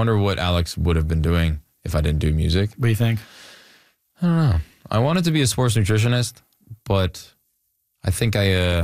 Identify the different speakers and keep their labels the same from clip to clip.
Speaker 1: wonder what Alex would have been doing if I didn't do music.
Speaker 2: What do you think?
Speaker 1: I don't know. I wanted to be a sports nutritionist, but I think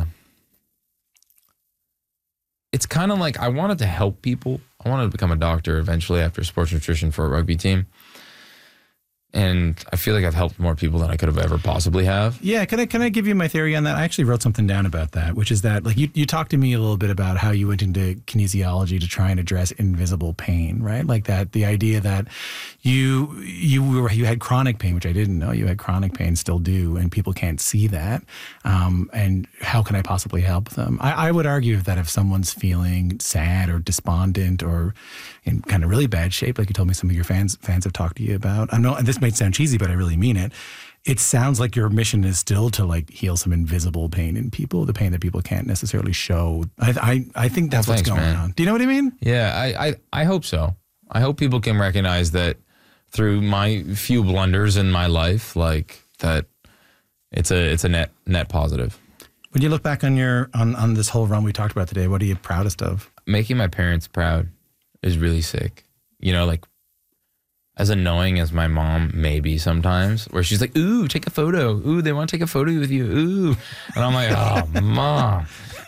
Speaker 1: it's kind of like I wanted to help people. I wanted to become a doctor eventually after sports nutrition for a rugby team. And I feel like I've helped more people than I could have ever possibly have.
Speaker 2: Yeah, can I give you my theory on that? I actually wrote something down about that, which is that like you talked to me a little bit about how you went into kinesiology to try and address invisible pain, right? Like that, the idea that you had chronic pain, which I didn't know you had chronic pain, still do, and people can't see that. And how can I possibly help them? I would argue that if someone's feeling sad or despondent or in kind of really bad shape, like you told me some of your fans have talked to you about, I know, and this might sound cheesy, but I really mean it. It sounds like your mission is still to like heal some invisible pain in people, the pain that people can't necessarily show. I think that's what's going on. Do you know what I mean?
Speaker 1: Yeah, I hope so. I hope people can recognize that through my few blunders in my life, like that it's a net positive.
Speaker 2: When you look back on on this whole run we talked about today, what are you proudest of?
Speaker 1: Making my parents proud is really sick. You know, like as annoying as my mom may be sometimes, where she's like, ooh, take a photo. Ooh, they want to take a photo with you. Ooh. And I'm like, oh, Mom.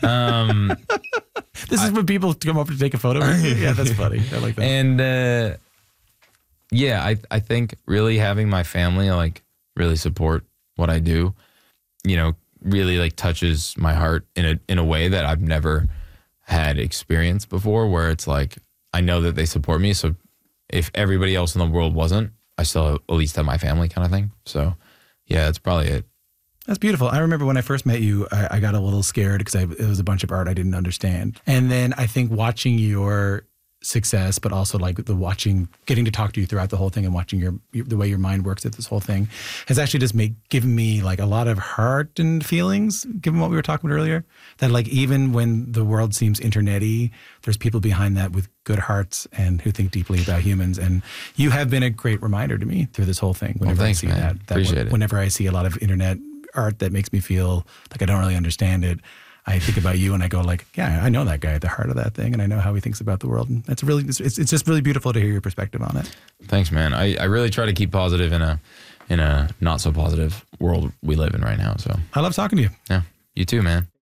Speaker 2: This is when people come up to take a photo with you? Yeah, that's funny. I like that.
Speaker 1: And yeah, I think really having my family like really support what I do, you know, really like touches my heart in a way that I've never had experienced before, where it's like, I know that they support me. So if everybody else in the world wasn't, I still at least have my family kind of thing. So yeah, that's probably it.
Speaker 2: That's beautiful. I remember when I first met you, I got a little scared because it was a bunch of art I didn't understand. And then I think watching your success, but also like getting to talk to you throughout the whole thing and watching the way your mind works at this whole thing has actually just given me like a lot of heart and feelings, given what we were talking about earlier, that like even when the world seems internet-y, there's people behind that with good hearts and who think deeply about humans. And you have been a great reminder to me through this whole thing. Whenever
Speaker 1: thanks,
Speaker 2: I see
Speaker 1: man. Appreciate it.
Speaker 2: Whenever I see a lot of internet art that makes me feel like I don't really understand it, I think about you and I go like, yeah, I know that guy at the heart of that thing and I know how he thinks about the world. And it's just really beautiful to hear your perspective on it.
Speaker 1: Thanks, man. I really try to keep positive in a not so positive world we live in right now. So
Speaker 2: I love talking to you.
Speaker 1: Yeah, you too, man.